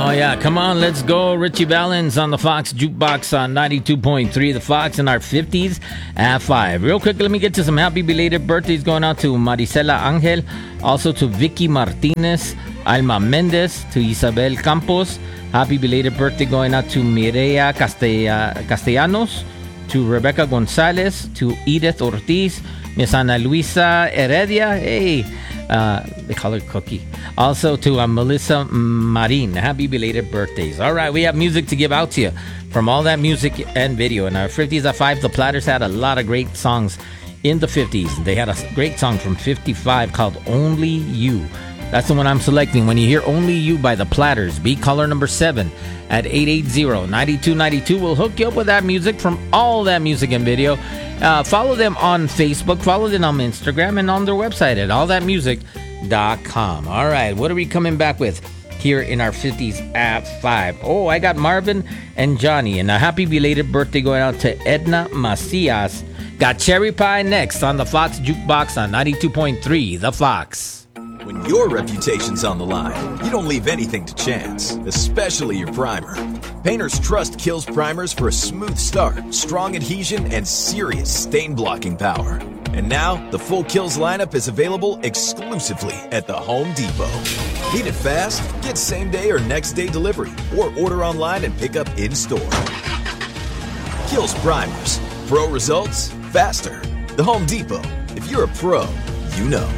Oh, yeah. Come on, let's go. Richie Valens on the Fox Jukebox on 92.3. The Fox in our 50s at 5. Real quick, let me get to some happy belated birthdays going out to Maricela Angel, also to Vicky Martinez, Alma Mendez, to Isabel Campos. Happy belated birthday going out to Mireya Castellanos, to Rebecca Gonzalez, to Edith Ortiz, Miss Ana Luisa Heredia. Hey, they call her Cookie. Also to Melissa Marin. Happy belated birthdays. All right, we have music to give out to you from all that music and video. In our 50s at 5, the Platters had a lot of great songs in the 50s. They had a great song from 55 called Only You. That's the one I'm selecting. When you hear Only You by the Platters, be caller number 7 at 880-9292. We'll hook you up with that music from all that music and video. Follow them on Facebook, follow them on Instagram, and on their website at allthatmusic.com. All right, what are we coming back with here in our 50s at 5? Oh, I got Marvin and Johnny, and a happy belated birthday going out to Edna Macias. Got Cherry Pie next on the Fox Jukebox on 92.3, The Fox. When your reputation's on the line, you don't leave anything to chance, especially your primer. Painters trust Kills primers for a smooth start, strong adhesion, and serious stain-blocking power. And now, the full Kills lineup is available exclusively at the Home Depot. Need it fast? Get same-day or next-day delivery, or order online and pick up in-store. Kills primers. Pro results, faster. The Home Depot. If you're a pro, you know.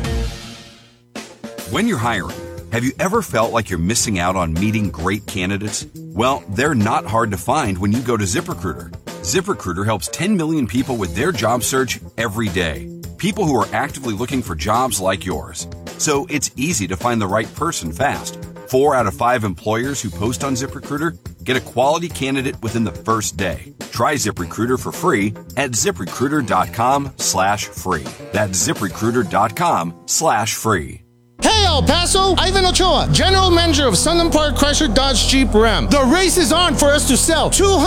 When you're hiring, have you ever felt like you're missing out on meeting great candidates? Well, they're not hard to find when you go to ZipRecruiter. ZipRecruiter helps 10 million people with their job search every day. People who are actively looking for jobs like yours. So it's easy to find the right person fast. 4 out of 5 employers who post on ZipRecruiter get a quality candidate within the first day. Try ZipRecruiter for free at ZipRecruiter.com/free. That's ZipRecruiter.com/free. Hey El Paso, Ivan Ochoa, General Manager of Sunland Park Chrysler Dodge Jeep Ram. The race is on for us to sell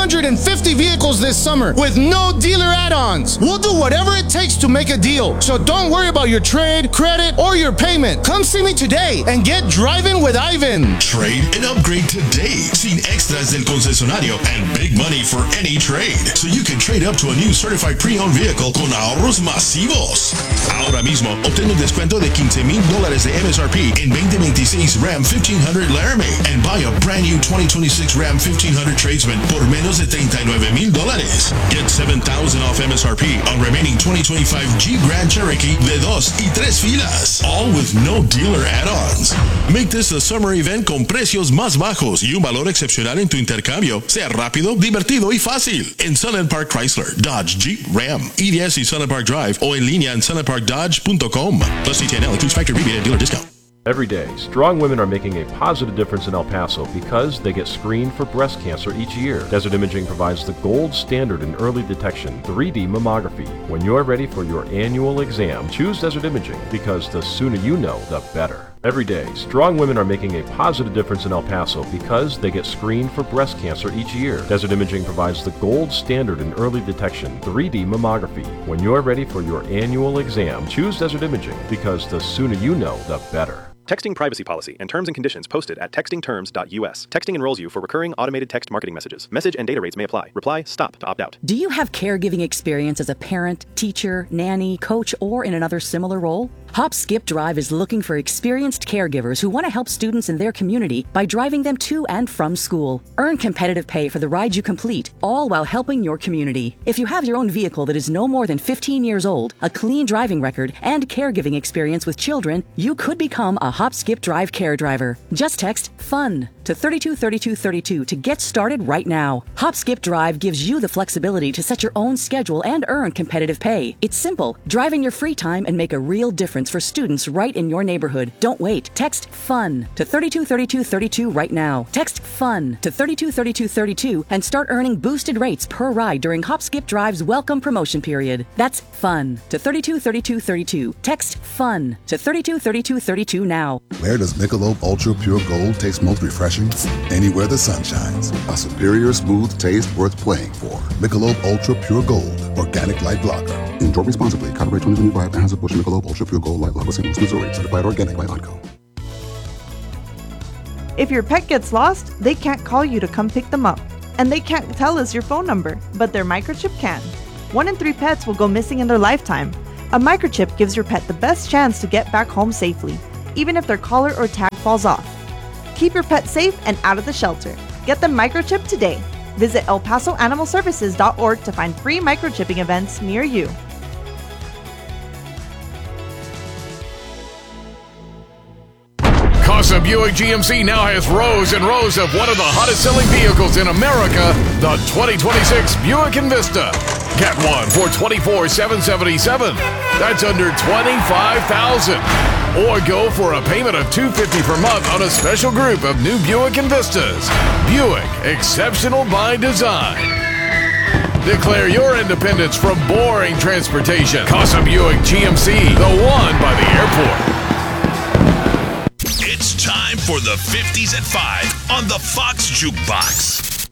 250 vehicles this summer with no dealer add-ons. We'll do whatever it takes to make a deal. So don't worry about your trade, credit, or your payment. Come see me today and get driving with Ivan. Trade and upgrade today. Sin extras del concesionario and big money for any trade. So you can trade up to a new certified pre-owned vehicle con ahorros masivos. Ahora mismo, obtén un descuento de $15,000 de MSRP in 2026 Ram 1500 Laramie and buy a brand new 2026 Ram 1500 Tradesman por menos de $39,000. Get $7,000 off MSRP on remaining 2025 Jeep Grand Cherokee de 2 y 3 filas, all with no dealer add-ons. Make this a summer event con precios más bajos y un valor excepcional en tu intercambio. Sea rápido, divertido y fácil. En Sunland Park Chrysler, Dodge, Jeep, Ram, EDS y Sunland Park Drive o en línea en sunlandparkdodge.com. Plus CTNL includes factory rebate and dealer discount. Every day, strong women are making a positive difference in El Paso because they get screened for breast cancer each year. Desert Imaging provides the gold standard in early detection, 3D mammography. When you're ready for your annual exam, choose Desert Imaging because the sooner you know, the better. Every day, strong women are making a positive difference in El Paso because they get screened for breast cancer each year. Desert Imaging provides the gold standard in early detection, 3D mammography. When you're ready for your annual exam, choose Desert Imaging because the sooner you know, the better. Texting privacy policy and terms and conditions posted at textingterms.us. Texting enrolls you for recurring automated text marketing messages. Message and data rates may apply. Reply STOP to opt out. Do you have caregiving experience as a parent, teacher, nanny, coach, or in another similar role? Hop Skip Drive is looking for experienced caregivers who want to help students in their community by driving them to and from school. Earn competitive pay for the ride you complete, all while helping your community. If you have your own vehicle that is no more than 15 years old, a clean driving record, and caregiving experience with children, you could become a Hop Skip Drive care driver. Just text FUN to 323232 to get started right now. Hop Skip Drive gives you the flexibility to set your own schedule and earn competitive pay. It's simple. Drive in your free time and make a real difference for students right in your neighborhood. Don't wait. Text FUN to 323232 right now. Text FUN to 323232 and start earning boosted rates per ride during Hop Skip Drive's welcome promotion period. That's FUN to 323232. Text FUN to 323232 now. Where does Michelob Ultra Pure Gold taste most refreshing? Anywhere the sun shines. A superior smooth taste worth playing for. Michelob Ultra Pure Gold, organic light lager. Enjoy responsibly. Copyright 2025. Anheuser-Busch Michelob Ultra Pure Gold Light Lager, St. Louis, Missouri. Certified organic by ONCO. If your pet gets lost, they can't call you to come pick them up. And they can't tell us your phone number, but their microchip can. 1 in 3 pets will go missing in their lifetime. A microchip gives your pet the best chance to get back home safely, even if their collar or tag falls off. Keep your pet safe and out of the shelter. Get the microchip today. Visit ElPasoAnimalServices.org to find free microchipping events near you. Casa Buick GMC now has rows and rows of one of the hottest selling vehicles in America, the 2026 Buick Envista. Get one for $24,777. That's under $25,000. Or go for a payment of $250 per month on a special group of new Buick Envistas. Buick, exceptional by design. Declare your independence from boring transportation. Casa Buick GMC, the one by the airport. It's time for the 50s at 5 on the Fox Jukebox.